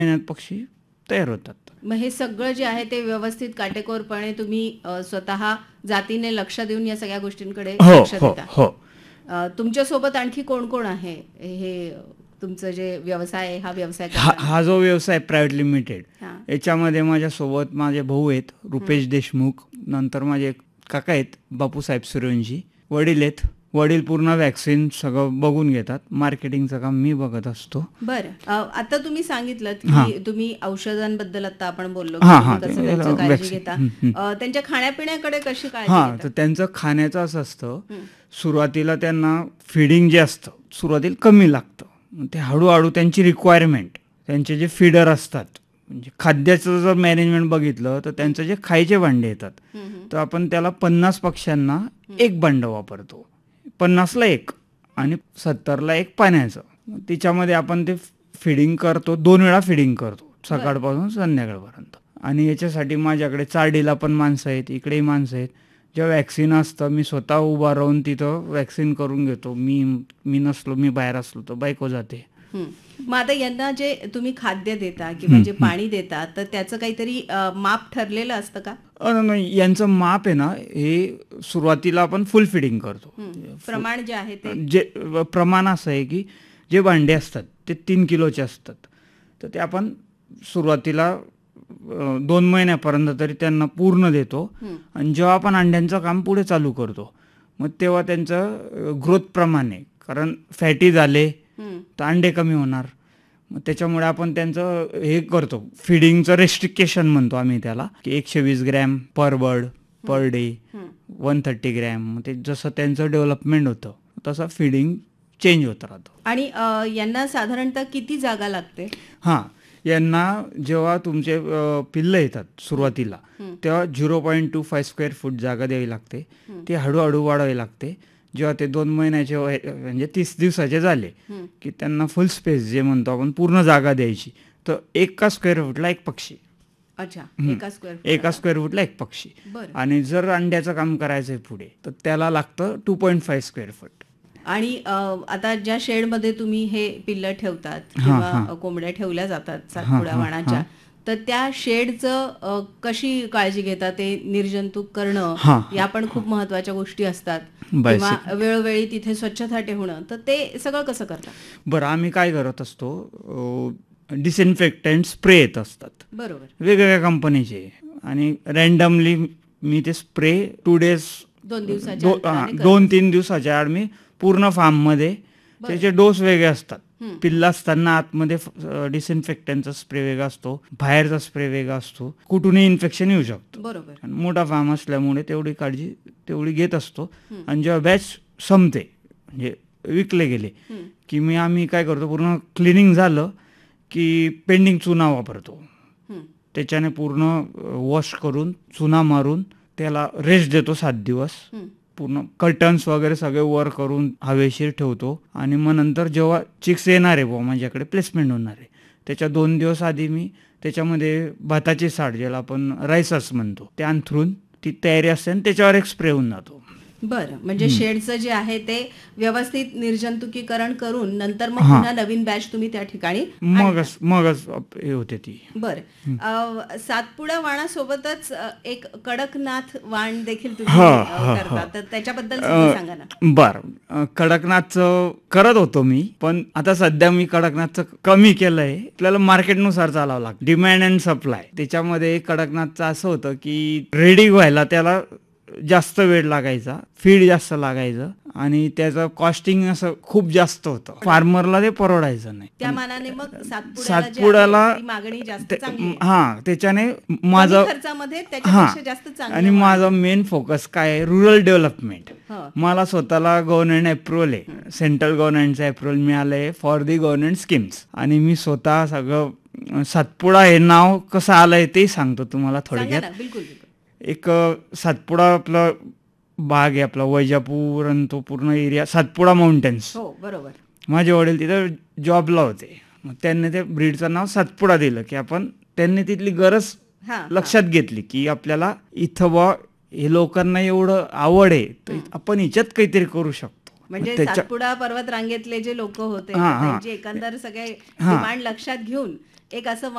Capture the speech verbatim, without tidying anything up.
महिन्यात पक्षी तयार होतात. मग हे सगळं जे आहे ते व्यवस्थित काटेकोरपणे तुम्ही अ, स्वतः जातीने लक्ष देऊन या सगळ्या गोष्टींकडे हो लक्ष हो देता. हो अ, तुमच्यासोबत आणखी कोण कोण आहे हे अ, तुमचं जे व्यवसाय आहे हा व्यवसाय हा करताना? हा जो व्यवसाय प्रायव्हेट लिमिटेड हां. याच्यामध्ये माझ्यासोबत माझे भाऊ आहेत रुपेश देशमुख, नंतर माझे काका आहेत बापूसाहेब सूर्यवंशी, वडील आहेत. वडील पूर्ण वॅक्सिन सगळं बघून घेतात. मार्केटिंगचं काम मी बघत असतो. बरं. अ, आता तुम्ही सांगितलं हां. की तुम्ही औषधांबद्दल आता आपण बोललो की हां तुम्ही हां कसं त्यांचं काळजी वॅक्सिन घेता. हं, हं. अ, त्यांच्या खाण्यापिण्याकडे कशी काळजी हां, घेता? तर त्यांचं खाण्याचं असं असतं, हं. सुरुवातीला त्यांना फीडिंग जे असतं सुरुवातीला कमी लागतं. मग ते हळूहळू त्यांची रिक्वायरमेंट, त्यांचे जे फीडर असतात, म्हणजे खाद्याचं जर मॅनेजमेंट बघितलं तर त्यांचं जे खायचे भांडे येतात, हं, हं. तर आपण त्याला पन्नास पक्ष्यांना एक भांडं वापरतो. पन्नासला एक आणि सत्तरला एक पाण्याचं. मग तिच्यामध्ये आपण ते फिडिंग करतो, दोन वेळा फिडिंग करतो, सकाळपासून संध्याकाळपर्यंत. आणि याच्यासाठी माझ्याकडे चारडीला पण माणसं आहेत, इकडेही माणसं आहेत. जेव्हा वॅक्सिन असतं मी स्वतः उभा राहून तिथं वॅक्सिन करून घेतो. मी मी नसलो, मी बाहेर असलो तर बायको जाते. हं. मग आता यांना जे तुम्ही खाद्य देता किंवा हं, जे हं. पाणी देता तर त्याचं काहीतरी अ, माप ठरलेलं असतं का? अ, नाही, यांचं माप आहे ना, हे सुरुवातीला आपण फुल फिडिंग करतो. हं. प्रमाण जे आहे ते जे प्रमाण असं आहे की जे भांडे असतात ते तीन किलोचे असतात, तर ते आपण सुरुवातीला अ, दोन महिन्यापर्यंत तरी त्यांना पूर्ण देतो. हं. आणि जेव्हा आपण अंड्यांचं काम पुढे चालू करतो मग तेव्हा त्यांचं ग्रोथ प्रमाणे, कारण फॅटी झाले हं. तर अंडे कमी होणार. मग त्याच्यामुळे आपण त्यांचं हे करतो, फिडिंगचं रेस्ट्रिक्शन म्हणतो आम्ही त्याला, की एकशे वीस gram per bird per day, हं. One thirty gram. मग ते जसं त्यांचं डेव्हलपमेंट होतं तसं फिडिंग चेंज होत राहतं. आणि अ, यांना साधारणतः किती जागा लागते? हां, यांना जेव्हा तुमचे अ, पिल्लं येतात सुरुवातीला हं. तेव्हा zero point two five square foot जागा द्यावी लागते. हं. ती हळूहळू वाढवावी लागते. जेव्हा ते दोन महिन्याचे वय म्हणजे तीस दिवसाचे झाले हं. की त्यांना फुल स्पेस जे म्हणतो आपण, पूर्ण जागा द्यायची. तर एका स्क्वेअर फूटला एक पक्षी. अच्छा, हं. एका स्क्वेअर एका फुटाला. स्क्वेअर फूटला एक पक्षी. बरं. आणि जर अंड्याचं काम करायचं आहे पुढे तर त्याला लागतं two point five square foot. आणि अ, आता ज्या शेडमध्ये तुम्ही हे पिल्लं ठेवतात हां, किंवा हां. अ, कोंबड्या ठेवल्या जातात हां, सातपुड्या हां, वाणाच्या, हां. तर त्या शेडचं अ, कशी काळजी घेतात? ते निर्जंतुक करणं हां, या पण खूप महत्त्वाच्या गोष्टी असतात किंवा बायसेक वेळोवेळी तिथे स्वच्छता ठेवणं, तर ते सगळं कसं करतात? बरं, आम्ही काय करत असतो, डिसइन्फेक्टंट स्प्रे येत असतात बरोबर. वेगवेगळ्या कंपनीचे, आणि रँडमली मी ते स्प्रे टू डेज दोन दिवसाच्या दो अंतराने हां, करत दोन असतात. तीन दिवसाच्या आड मी पूर्ण फार्ममध्ये बरं. त्याचे डोस वेगळे असतात. हं. पिल्लं असताना आतमध्ये डिसइन्फेक्टंटचा स्प्रे वेगळा असतो, बाहेरचा स्प्रे वेगळा असतो, कुठूनही इन्फेक्शन येऊ शकतो. बरोबर. आणि मोठा फार्म असल्यामुळे तेवढी काळजी तेवढी घेत असतो. हं. आणि जेव्हा बॅच संपते, म्हणजे विकले गेले, हं. की मी आम्ही काय करतो, पूर्ण क्लिनिंग झालं की पेंडिंग चुना वापरतो. हं. त्याच्याने पूर्ण वॉश करून चुना मारून त्याला रेस्ट देतो सात दिवस. हं. पूर्ण कर्टन्स वगैरे सगळे वर करून हवेशीर ठेवतो. आणि मग नंतर जेव्हा चिक्स येणार आहे बुवा माझ्याकडे प्लेसमेंट होणार आहे, त्याच्या दोन दिवस आधी मी त्याच्यामध्ये भाताची साठ, ज्याला आपण राईसस म्हणतो, ते अंथरून ती तयारी असते आणि त्याच्यावर एक स्प्रे होऊन जातो. बरं, म्हणजे शेडचं जे आहे ते व्यवस्थित निर्जंतुकीकरण करून नंतर मग हां. पुन्हा नवीन बॅच तुम्ही त्या ठिकाणी मगच मगच हे होते ती. बरं. अ, सातपुडा वाणासोबतच अ, एक कडकनाथ वाण देखील तुम्ही हा, अ, हा, करता, हा. तर त्याच्याबद्दल सुद्धा सांगा ना. बर, कडकनाथचं करत होतो मी, पण आता सध्या मी कडकनाथचं कमी केलंय. आपल्याला मार्केटनुसार चालावं लागतं, डिमांड अँड सप्लाय. त्याच्यामध्ये कडकनाथचं असं होतं की रेडी व्हायला त्याला जास्त वेळ लागायचा, फीड जास्त लागायचं, आणि त्याचं कॉस्टिंग असं खूप जास्त होतं. फार्मरला ते परवडायचं नाही. त्या पण मानाने मग सातपुड्याला जे आहे, सातपुड्याला ती मागणी जास्त ते- चांगली आहे. हां, त्याच्याने कमी माझं खर्चामध्ये त्याच्यापेक्षा जास्त चांगलं आणि वाण माझा आहे. मेन फोकस काय आहे, रुरल डेव्हलपमेंट. हं. मला स्वतःला गव्हर्नमेंट अप्रुव्हल आहे, सेंट्रल गव्हर्नमेंटचं अप्रुव्हल मिळालं आहे फॉर दी गव्हर्नमेंट स्कीम्स. आणि मी स्वतः सगळं, सातपुडा हे नाव कसं आलं आहे ते सांगतो तुम्हाला सांगा थोडक्यात. ना, बिलकुल बिलकुल. एक अ, सातपुडा आपला भाग आहे, आपला वैजापूर आणि तो पूर्ण एरिया सातपुडा माउंटेन्स. हो, बरोबर. माझे वडील तिथं जॉबला होते, मग त्यांनी ते ब्रीडचं नाव सातपुडा दिलं, की आपण त्यांनी तिथली गरज हां, लक्षात घेतली की आपल्याला इथं बा हे लोकांना एवढं आवड आहे, तर आपण हिच्यात काहीतरी करू शकतो. म्हणजे त्याच्या सातपुडा पर्वत रांगेतले जे लोक होते, हां, हां. त्यांची एकंदर सगळे हां. डिमांड लक्षात घेऊन एक असं